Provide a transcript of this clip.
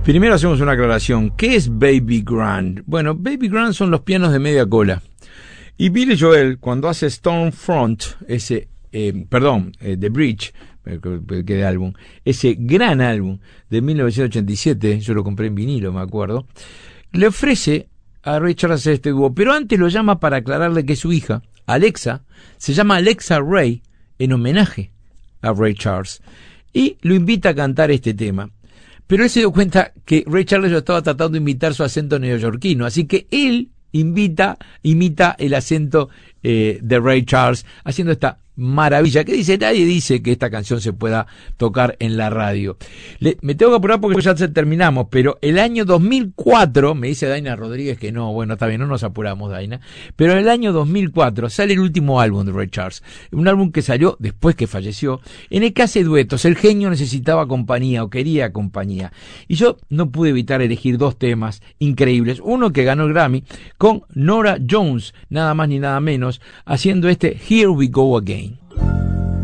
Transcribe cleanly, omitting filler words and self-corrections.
Primero hacemos una aclaración. ¿Qué es Baby Grand? Bueno, Baby Grand son los pianos de media cola. Y Billy Joel, cuando hace Stormfront, The Bridge, que álbum, ese gran álbum de 1987, yo lo compré en vinilo, me acuerdo, le ofrece a Ray Charles hacer este dúo, pero antes lo llama para aclararle que su hija, Alexa, se llama Alexa Ray, en homenaje a Ray Charles, y lo invita a cantar este tema. Pero él se dio cuenta que Ray Charles lo estaba tratando de imitar su acento neoyorquino, así que él imita el acento de Ray Charles, haciendo esta maravilla que nadie dice que esta canción se pueda tocar en la radio. Me tengo que apurar porque ya terminamos, pero el año 2004, me dice Daina Rodríguez que no, bueno, está bien, no nos apuramos, Daina, pero en el año 2004 sale el último álbum de Ray Charles, un álbum que salió después que falleció, en el que hace duetos. El genio necesitaba compañía o quería compañía, y yo no pude evitar elegir dos temas increíbles, uno que ganó el Grammy con Norah Jones, nada más ni nada menos, haciendo este Here We Go Again.